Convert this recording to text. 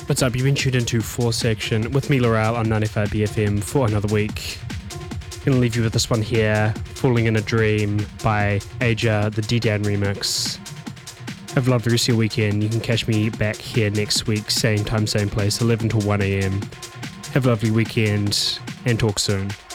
What's up? You've been tuned into 4 Section with me, Laurel, on 95BFM for another week. Gonna leave you with this one here, Falling in a Dream by Aja, the D-Dan remix. Have a lovely rest of your weekend. You can catch me back here next week, same time, same place, 11 to 1 a.m. Have a lovely weekend and talk soon.